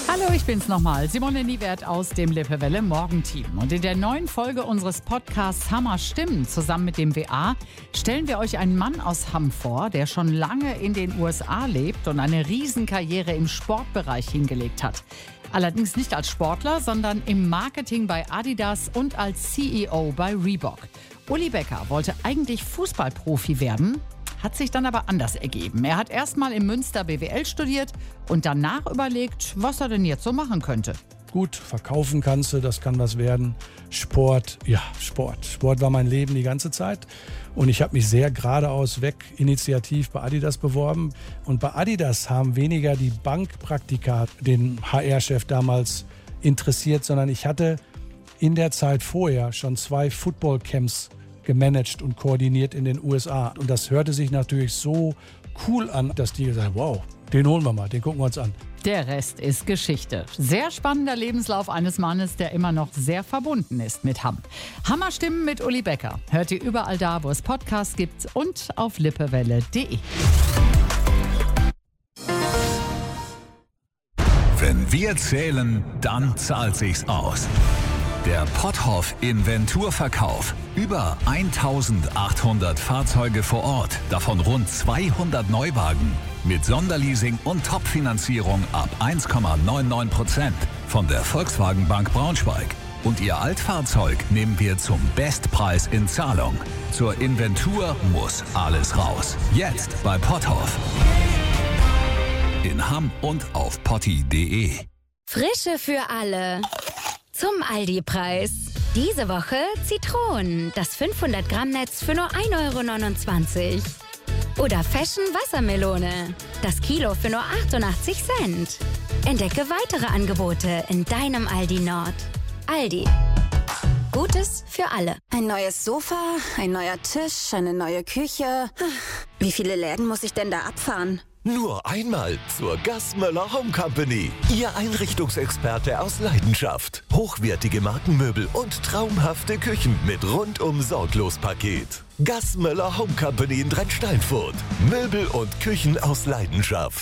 Hallo, ich bin's nochmal, Simone Niewert aus dem Lippewelle Morgenteam. Und in der neuen Folge unseres Podcasts Hammer Stimmen zusammen mit dem WA stellen wir euch einen Mann aus Hamm vor, der schon lange in den USA lebt und eine Riesenkarriere im Sportbereich hingelegt hat. Allerdings nicht als Sportler, sondern im Marketing bei Adidas und als CEO bei Reebok. Uli Becker wollte eigentlich Fußballprofi werden, hat sich dann aber anders ergeben. Er hat erstmal in Münster BWL studiert und danach überlegt, was er denn jetzt so machen könnte. Gut, verkaufen kannst du, das kann was werden. Sport, ja, Sport. Sport war mein Leben die ganze Zeit. Und ich habe mich sehr geradeaus weg initiativ bei Adidas beworben. Und bei Adidas haben weniger die Bankpraktika den HR-Chef damals interessiert, sondern ich hatte in der Zeit vorher schon 2 Football-Camps gemanagt und koordiniert in den USA. Und das hörte sich natürlich so cool an, dass die gesagt haben, wow, den holen wir mal, den gucken wir uns an. Der Rest ist Geschichte. Sehr spannender Lebenslauf eines Mannes, der immer noch sehr verbunden ist mit Hamm. Hammerstimmen mit Uli Becker. Hört ihr überall da, wo es Podcasts gibt und auf lippewelle.de. Wenn wir zählen, dann zahlt sich's aus. Der Potthoff Inventurverkauf. Über 1800 Fahrzeuge vor Ort, davon rund 200 Neuwagen. Mit Sonderleasing und Topfinanzierung ab 1,99% von der Volkswagen Bank Braunschweig. Und Ihr Altfahrzeug nehmen wir zum Bestpreis in Zahlung. Zur Inventur muss alles raus. Jetzt bei Potthoff. In Hamm und auf potti.de. Frische für alle. Zum Aldi-Preis. Diese Woche Zitronen, das 500-Gramm-Netz für nur 1,29 €. Oder Fashion Wassermelone, das Kilo für nur 88 Cent. Entdecke weitere Angebote in deinem Aldi Nord. Aldi. Gutes für alle. Ein neues Sofa, ein neuer Tisch, eine neue Küche. Wie viele Läden muss ich denn da abfahren? Nur einmal zur Gassmöller Home Company. Ihr Einrichtungsexperte aus Leidenschaft. Hochwertige Markenmöbel und traumhafte Küchen mit rundum sorglos Paket. Gassmöller Home Company in Drentsteinfurt. Möbel und Küchen aus Leidenschaft.